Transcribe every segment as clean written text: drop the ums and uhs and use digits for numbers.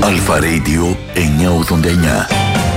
Αλφα Radio 989.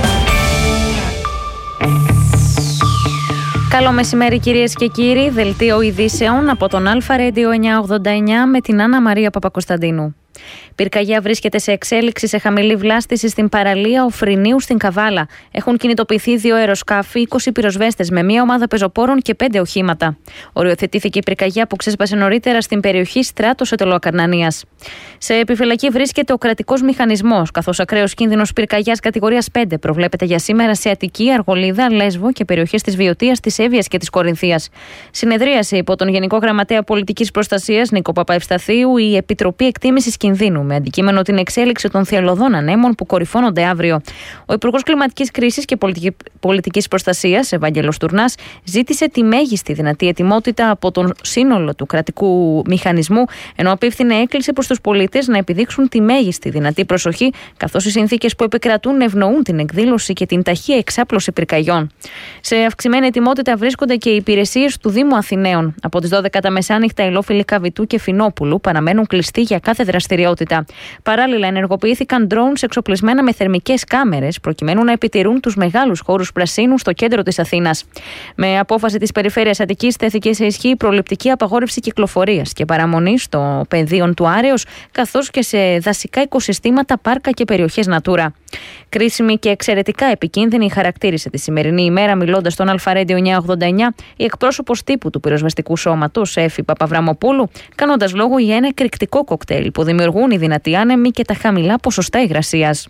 Καλό μεσημέρι κυρίες και κύριοι, δελτίο ειδήσεων από τον Αλφα Radio 989 με την Άννα Μαρία Παπακοσταντίνου. Πυρκαγιά βρίσκεται σε εξέλιξη σε χαμηλή βλάστηση στην παραλία Οφρινίου στην Καβάλα. Έχουν κινητοποιηθεί 2 αεροσκάφη, 20 πυροσβέστες με μία ομάδα πεζοπόρων και 5 οχήματα. Οριοθετήθηκε η πυρκαγιά που ξέσπασε νωρίτερα στην περιοχή Στράτος Ετωλοακαρνανίας. Σε επιφυλακή βρίσκεται ο κρατικός μηχανισμός, καθώς ακραίος κίνδυνος πυρκαγιάς κατηγορίας 5 προβλέπεται για σήμερα σε Αττική, Αργολίδα, Λέσβο και περιοχές της Βιωτίας, της Εύβοιας και της Κορινθίας. Συνεδρίασε υπό τον Γενικό Γραμματέα Πολιτικής Προστασίας Νίκο Παπαευσταθίου η Επιτροπή Εκτίμησης Κινδύνου, με αντικείμενο την εξέλιξη των θειαλωδών ανέμων που κορυφώνονται αύριο. Ο Υπουργός Κλιματικής Κρίσης και Πολιτικής Προστασίας, Ευάγγελος Τουρνάς, ζήτησε τη μέγιστη δυνατή ετοιμότητα από τον σύνολο του κρατικού μηχανισμού, ενώ απίφθινε έκκληση προς τους πολίτες να επιδείξουν τη μέγιστη δυνατή προσοχή, καθώς οι συνθήκες που επικρατούν ευνοούν την εκδήλωση και την ταχεία εξάπλωση πυρκαγιών. Σε αυξημένη ετοιμότητα βρίσκονται και οι υπηρεσίες του Δήμου Αθηναίων. Από τις 12 τα μεσάνυχτα, οι λόφιλοι Καβιτού και Φινόπουλου παραμένουν κλειστοί για κάθε δραστηριότητα. Παράλληλα, ενεργοποιήθηκαν drones εξοπλισμένα με θερμικές κάμερες, προκειμένου να επιτηρούν τους μεγάλους χώρους πρασίνου στο κέντρο της Αθήνας. Με απόφαση της Περιφέρειας Αττικής, τέθηκε σε ισχύ προληπτική απαγόρευση κυκλοφορίας και παραμονή στο πεδίο του Άρεως, καθώς και σε δασικά οικοσυστήματα, πάρκα και περιοχές Natura. Κρίσιμη και εξαιρετικά επικίνδυνη χαρακτήρισε τη σημερινή ημέρα, μιλώντας στον Αλφα Radio 989, η εκπρόσωπος τύπου του πυροσβεστικού σώματος, Έφη Παπαβραμοπούλου, κάνοντας λόγο για ένα εκρηκτικό κοκτέιλ που δημιουργούν οι δυνατοί άνεμοι και τα χαμηλά ποσοστά υγρασίας.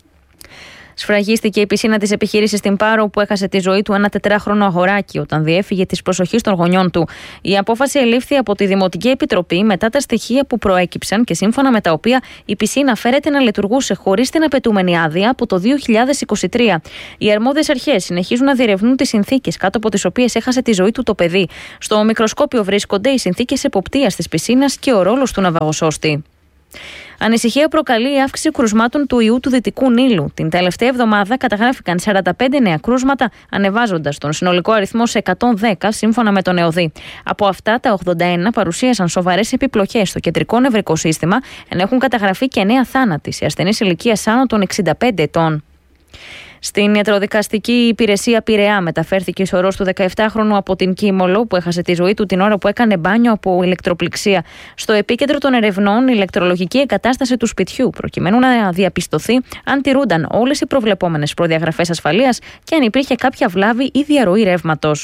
Σφραγίστηκε η πισίνα της επιχείρησης στην Πάρο, που έχασε τη ζωή του ένα 4χρονο αγοράκι όταν διέφυγε της προσοχής των γονιών του. Η απόφαση ελήφθη από τη Δημοτική Επιτροπή μετά τα στοιχεία που προέκυψαν και σύμφωνα με τα οποία η πισίνα φέρεται να λειτουργούσε χωρίς την απαιτούμενη άδεια από το 2023. Οι αρμόδιες αρχές συνεχίζουν να διερευνούν τις συνθήκες κάτω από τις οποίες έχασε τη ζωή του το παιδί. Στο μικροσκόπιο βρίσκονται οι συνθήκες εποπτείας της πισίνας και ο ρόλος του ναυαγοσώστη. Ανησυχία προκαλεί η αύξηση κρουσμάτων του ιού του Δυτικού Νείλου. Την τελευταία εβδομάδα καταγράφηκαν 45 νέα κρούσματα, ανεβάζοντας τον συνολικό αριθμό σε 110 σύμφωνα με τον ΕΟΔΗ. Από αυτά, τα 81 παρουσίασαν σοβαρές επιπλοκές στο κεντρικό νευρικό σύστημα, ενώ έχουν καταγραφεί και 9 θάνατοι σε ασθενείς ηλικίας άνω των 65 ετών. Στην ιατροδικαστική υπηρεσία Πειραιά μεταφέρθηκε η σωρός του 17χρονου από την Κίμολο, που έχασε τη ζωή του την ώρα που έκανε μπάνιο από ηλεκτροπληξία. Στο επίκεντρο των ερευνών, η ηλεκτρολογική εγκατάσταση του σπιτιού, προκειμένου να διαπιστωθεί αν τηρούνταν όλες οι προβλεπόμενες προδιαγραφές ασφαλείας και αν υπήρχε κάποια βλάβη ή διαρροή ρεύματος.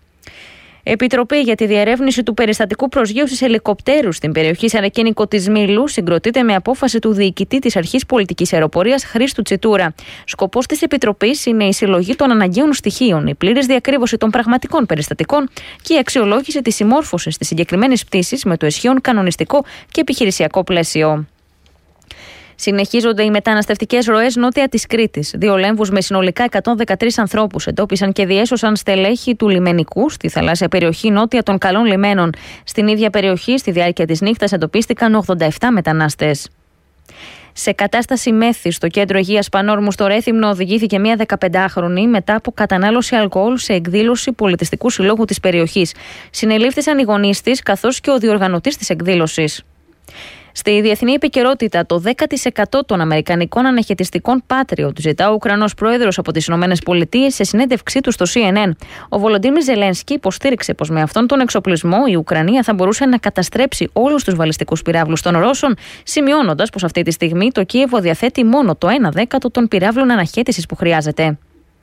Επιτροπή για τη διερεύνηση του περιστατικού προσγείωσης ελικοπτέρου στην περιοχή Σαρακίνικο της Μήλου συγκροτείται με απόφαση του διοικητή της Αρχής Πολιτικής Αεροπορίας Χρήστου Τσιτούρα. Σκοπός της Επιτροπής είναι η συλλογή των αναγκαίων στοιχείων, η πλήρης διακρύβωση των πραγματικών περιστατικών και η αξιολόγηση της συμμόρφωσης της συγκεκριμένης πτήσης με το ισχύον κανονιστικό και επιχειρησιακό πλαίσιο. Συνεχίζονται οι μεταναστευτικές ροές νότια της Κρήτης. 2 λέμβους με συνολικά 113 ανθρώπους εντόπισαν και διέσωσαν στελέχη του λιμενικού στη θαλάσσια περιοχή νότια των Καλών Λιμένων. Στην ίδια περιοχή, στη διάρκεια της νύχτας, εντοπίστηκαν 87 μετανάστες. Σε κατάσταση μέθη στο κέντρο υγείας Πανόρμου στο Ρέθυμνο οδηγήθηκε μια 15χρονη μετά από κατανάλωση αλκοόλ σε εκδήλωση πολιτιστικού συλλόγου της περιοχής. Συνελήφθησαν οι γονείς της καθώς και ο διοργανωτής της εκδήλωσης. Στη διεθνή επικαιρότητα, το 10% των αμερικανικών αναχαιτιστικών Patriot ζητά ο Ουκρανός πρόεδρος από τις ΗΠΑ σε συνέντευξή του στο CNN. Ο Βολοντίμιρ Ζελένσκι υποστήριξε πως με αυτόν τον εξοπλισμό η Ουκρανία θα μπορούσε να καταστρέψει όλους τους βαλιστικούς πυράβλους των Ρώσων, σημειώνοντας πως αυτή τη στιγμή το Κίεβο διαθέτει μόνο το 1/10 των πυράβλων αναχαίτησης που χρειάζεται.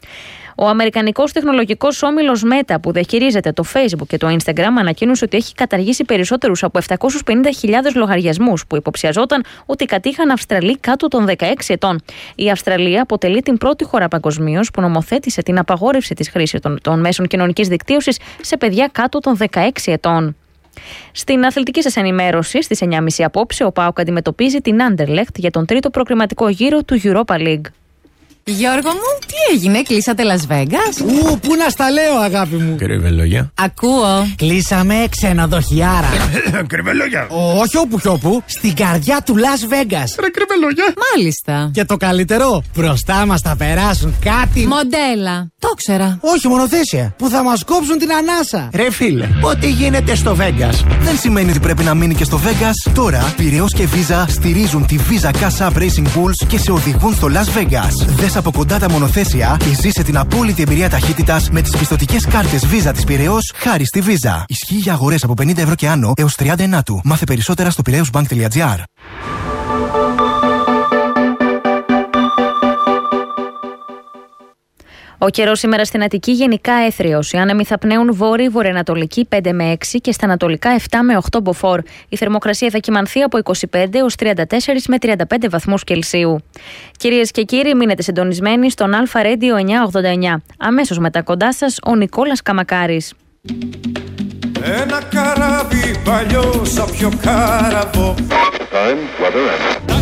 Ο αμερικανικός τεχνολογικός όμιλος Meta, που διαχειρίζεται το Facebook και το Instagram, ανακοίνωσε ότι έχει καταργήσει περισσότερους από 750.000 λογαριασμούς που υποψιαζόταν ότι κατήχαν Αυστραλοί κάτω των 16 ετών. Η Αυστραλία αποτελεί την πρώτη χώρα παγκοσμίως που νομοθέτησε την απαγόρευση της χρήσης των μέσων κοινωνικής δικτύωσης σε παιδιά κάτω των 16 ετών. Στην αθλητική σας ενημέρωση, στις 9.30 απόψε, ο ΠΑΟΚ αντιμετωπίζει την Anderlecht για τον τρίτο προκριματικό γύρο του Europa League. Γιώργο μου, τι έγινε, κλείσατε Las Vegas? Πού να στα λέω, αγάπη μου. Κρυβελόγια. Ακούω. Κλείσαμε ξενοδοχιάρα. Κρυβελόγια. Όχι όπου, στην καρδιά του Las Vegas. Ρε κρυβελόγια. Μάλιστα. Και το καλύτερο, μπροστά μας θα περάσουν κάτι. Μοντέλα. Το ξέρα. Όχι, μονοθέσια. Που θα μας κόψουν την ανάσα. Ρε φίλε, ό,τι γίνεται στο Vegas δεν σημαίνει ότι πρέπει να μείνει και στο Vegas. Τώρα, Πειραιώς και Visa στηρίζουν τη Visa Cash App Racing Bulls και σε οδηγούν στο Las Vegas. Δες από κοντά τα μονοθέσια και ζήσε την απόλυτη εμπειρία ταχύτητας με τις πιστωτικές κάρτες Visa της Πειραιώς χάρη στη Visa. Ισχύει για αγορές από 50 ευρώ και άνω έως 39 του. Μάθε περισσότερα στο piraeusbank.gr. Ο καιρός σήμερα στην Αττική γενικά έθριος. Οι άνεμοι θα πνέουν βόρειο-βορειοανατολική 5 με 6 και στα ανατολικά 7 με 8 μποφόρ. Η θερμοκρασία θα κυμανθεί από 25 έως 34 με 35 βαθμούς Κελσίου. Κυρίες και κύριοι, μείνετε συντονισμένοι στον Αλφα Radio 989. Αμέσως μετά κοντά σας ο Νικόλας Καμακάρης. Ένα καράβι παλιό σαν πιο κάραβο.